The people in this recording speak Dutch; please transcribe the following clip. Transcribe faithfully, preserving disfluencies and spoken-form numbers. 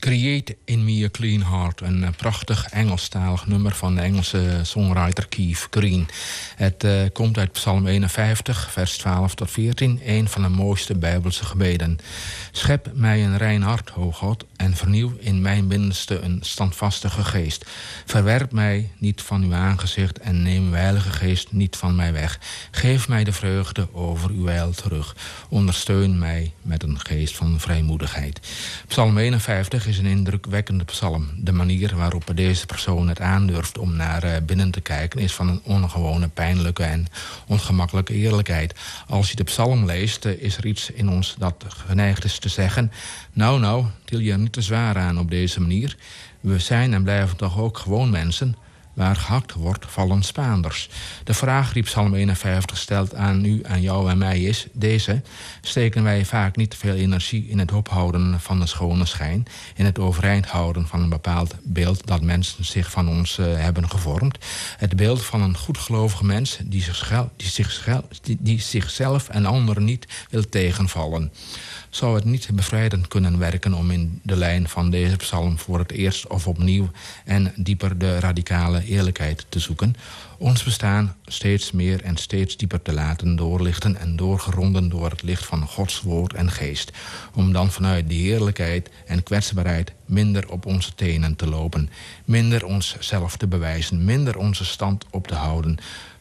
Create in Me a Clean Heart. Een uh, prachtig Engelstalig nummer van de Engelse songwriter Keith Green. Het uh, komt uit Psalm eenenvijftig, vers twaalf tot veertien. Een van de mooiste Bijbelse gebeden. Schep mij een rein hart, o God, en vernieuw in mijn binnenste een standvastige geest. Verwerp mij niet van uw aangezicht en neem uw heilige geest niet van mij weg. Geef mij de vreugde over uw heil terug. Ondersteun mij met een geest van vrijmoedigheid. Psalm eenenvijftig is een indrukwekkende psalm. De manier waarop deze persoon het aandurft om naar binnen te kijken is van een ongewone, pijnlijke en ongemakkelijke eerlijkheid. Als je de psalm leest, is er iets in ons dat geneigd is te zeggen: nou nou, til je er niet te zwaar aan op deze manier. We zijn en blijven toch ook gewoon mensen. Waar gehakt wordt, vallen Spaanders. De vraag die Psalm eenenvijftig stelt aan u, aan jou en mij is deze: steken wij vaak niet veel energie in het ophouden van de schone schijn, in het overeind houden van een bepaald beeld dat mensen zich van ons uh, hebben gevormd? Het beeld van een goedgelovige mens die, zichzelf, die, zichzelf, die, die zichzelf en anderen niet wil tegenvallen. Zou het niet bevrijdend kunnen werken om in de lijn van deze psalm voor het eerst of opnieuw en dieper de radicale eerlijkheid te zoeken? Ons bestaan steeds meer en steeds dieper te laten doorlichten en doorgeronden door het licht van Gods woord en geest. Om dan vanuit die heerlijkheid en kwetsbaarheid minder op onze tenen te lopen. Minder onszelf te bewijzen, minder onze stand op te houden.